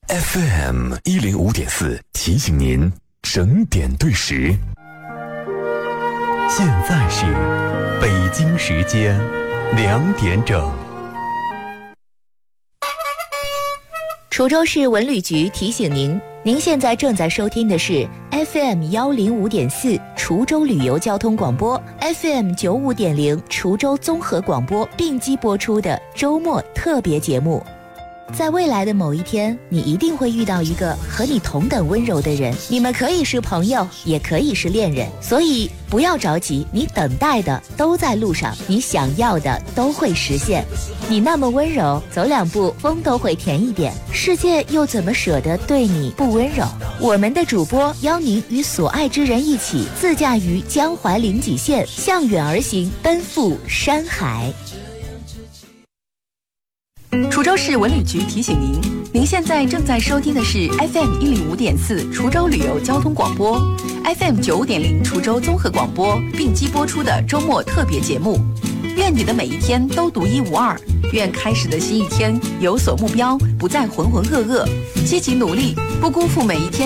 FM 105.4提醒您整点对时。现在是北京时间2点整。 滁州市文旅局提醒您，您现在正在收听的是 FM 105.4滁州旅游交通广播， FM 95.0滁州综合广播并机播出的周末特别节目。在未来的某一天，你一定会遇到一个和你同等温柔的人，你们可以是朋友，也可以是恋人，所以不要着急，你等待的都在路上，你想要的都会实现。你那么温柔，走2步风都会甜一点，世界又怎么舍得对你不温柔？我们的主播邀您与所爱之人一起自驾于江淮临济县，向远而行，奔赴山海。 滁州市文旅局提醒您，您现在正在收听的是 FM 105.4滁州旅游交通广播， FM 95.0滁州综合广播并机播出的周末特别节目。愿你的每一天都独一无二，愿开始的新一天有所目标，不再浑浑噩噩，积极努力，不辜负每一天